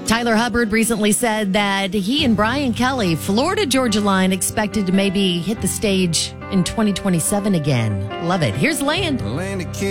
Tyler Hubbard recently said that he and Brian Kelly, Florida Georgia Line, expected to maybe hit the stage in 2027 again. Love it. Here's Land.